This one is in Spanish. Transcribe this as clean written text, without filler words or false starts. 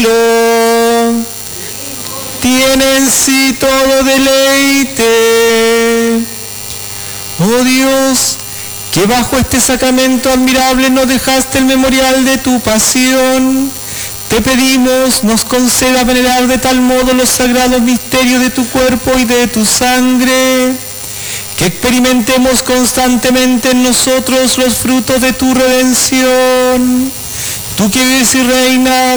cielo tiene en sí todo deleite. Oh Dios, que bajo este sacramento admirable nos dejaste el memorial de tu pasión, te pedimos nos conceda venerar de tal modo los sagrados misterios de tu cuerpo y de tu sangre, que experimentemos constantemente en nosotros los frutos de tu redención. Tú que vives y reinas